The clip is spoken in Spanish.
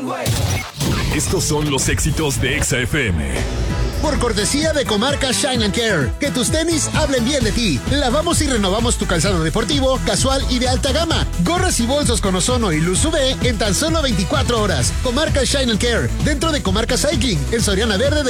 Estos son los éxitos de Exa FM. Por cortesía de Comarca Shine and Care, que tus tenis hablen bien de ti. Lavamos y renovamos tu calzado deportivo, casual y de alta gama. Gorras y bolsos con ozono y luz UV en tan solo 24 horas. Comarca Shine and Care, dentro de Comarca Cycling, en Soriana Verde de